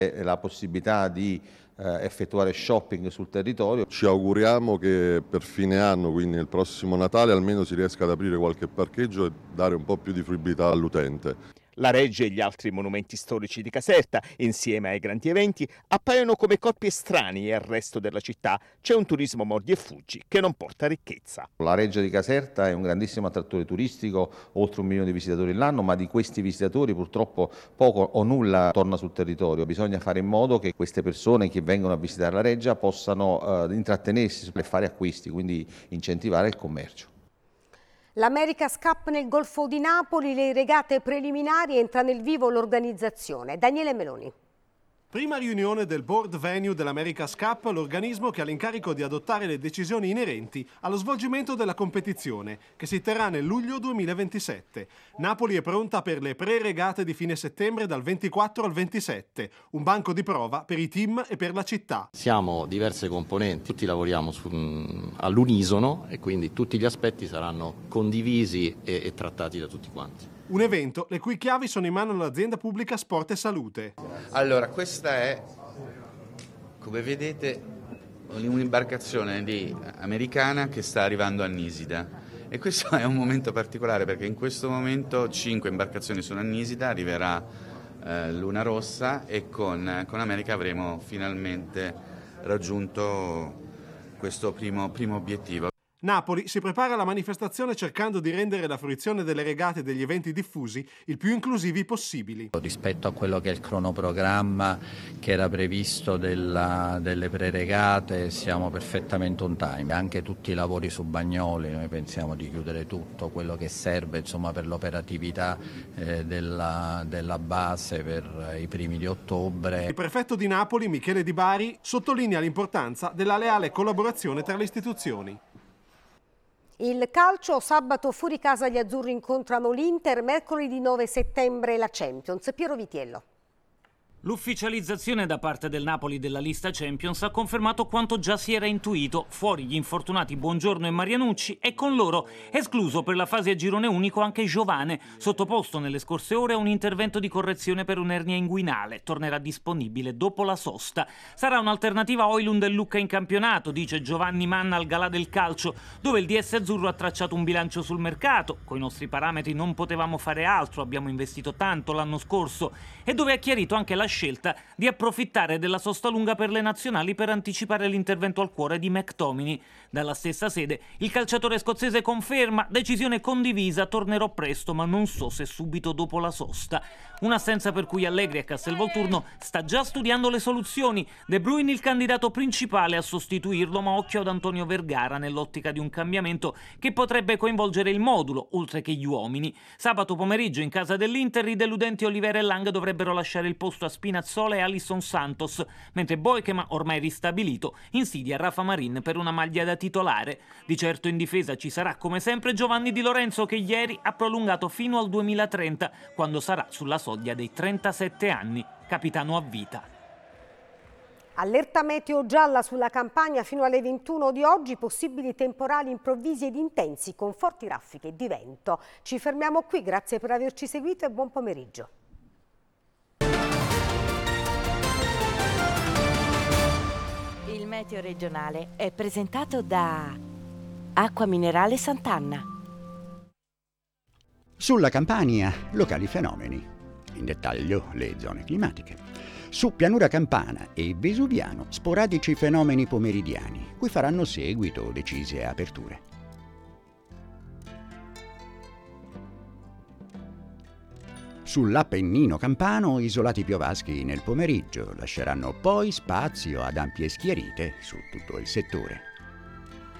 La possibilità di effettuare shopping sul territorio. Ci auguriamo che per fine anno, quindi nel prossimo Natale, almeno si riesca ad aprire qualche parcheggio e dare un po' più di fruibilità all'utente. La Reggia e gli altri monumenti storici di Caserta, insieme ai grandi eventi, appaiono come corpi estranei al resto della città. C'è un turismo mordi e fuggi che non porta ricchezza. La Reggia di Caserta è un grandissimo attrattore turistico, oltre 1 milione di visitatori l'anno, ma di questi visitatori purtroppo poco o nulla torna sul territorio. Bisogna fare in modo che queste persone che vengono a visitare la Reggia possano intrattenersi e fare acquisti, quindi incentivare il commercio. L'America's Cup nel Golfo di Napoli, le regate preliminari, entra nel vivo l'organizzazione. Daniele Meloni. Prima riunione del Board Venue dell'America's Cup, l'organismo che ha l'incarico di adottare le decisioni inerenti allo svolgimento della competizione, che si terrà nel luglio 2027. Napoli è pronta per le pre-regate di fine settembre dal 24 al 27, un banco di prova per i team e per la città. Siamo diverse componenti, tutti lavoriamo all'unisono e quindi tutti gli aspetti saranno condivisi e trattati da tutti quanti. Un evento le cui chiavi sono in mano all'azienda pubblica Sport e Salute. Allora, questa è, come vedete, un'imbarcazione americana che sta arrivando a Nisida. E questo è un momento particolare perché in questo momento 5 imbarcazioni sono a Nisida, arriverà Luna Rossa e con America avremo finalmente raggiunto questo primo obiettivo. Napoli si prepara alla manifestazione cercando di rendere la fruizione delle regate e degli eventi diffusi il più inclusivi possibili. Rispetto a quello che è il cronoprogramma che era previsto delle preregate, siamo perfettamente on time. Anche tutti i lavori su Bagnoli, noi pensiamo di chiudere tutto quello che serve insomma, per l'operatività della base per i primi di ottobre. Il prefetto di Napoli, Michele Di Bari, sottolinea l'importanza della leale collaborazione tra le istituzioni. Il calcio, sabato fuori casa gli azzurri incontrano l'Inter, mercoledì 9 settembre la Champions. Piero Vitiello. L'ufficializzazione da parte del Napoli della lista Champions ha confermato quanto già si era intuito, fuori gli infortunati Buongiorno e Marianucci e con loro escluso per la fase a girone unico anche Giovane, sottoposto nelle scorse ore a un intervento di correzione per un'ernia inguinale, tornerà disponibile dopo la sosta. Sarà un'alternativa a Højlund e Lucca in campionato, dice Giovanni Manna al Galà del Calcio, dove il DS azzurro ha tracciato un bilancio sul mercato, coi nostri parametri non potevamo fare altro, abbiamo investito tanto l'anno scorso, e dove ha chiarito anche la scelta di approfittare della sosta lunga per le nazionali per anticipare l'intervento al cuore di McTominay. Dalla stessa sede il calciatore scozzese conferma decisione condivisa, tornerò presto ma non so se subito dopo la sosta. Un'assenza per cui Allegri a Castelvolturno sta già studiando le soluzioni. De Bruyne il candidato principale a sostituirlo, ma occhio ad Antonio Vergara nell'ottica di un cambiamento che potrebbe coinvolgere il modulo oltre che gli uomini. Sabato pomeriggio in casa dell'Inter i deludenti Oliveira e Lang dovrebbero lasciare il posto a Spinazzola e Alisson Santos, mentre Boikema, ormai ristabilito, insidia Rafa Marin per una maglia da titolare. Di certo in difesa ci sarà come sempre Giovanni Di Lorenzo, che ieri ha prolungato fino al 2030, quando sarà sulla soglia dei 37 anni, capitano a vita. Allerta meteo gialla sulla Campania fino alle 21 di oggi, possibili temporali improvvisi ed intensi con forti raffiche di vento. Ci fermiamo qui, grazie per averci seguito e buon pomeriggio. Il meteo regionale è presentato da Acqua Minerale Sant'Anna. Sulla Campania, locali fenomeni. In dettaglio le zone climatiche. Su Pianura Campana e Vesuviano, sporadici fenomeni pomeridiani, cui faranno seguito decise aperture. Sull'Appennino campano, isolati piovaschi nel pomeriggio lasceranno poi spazio ad ampie schiarite su tutto il settore.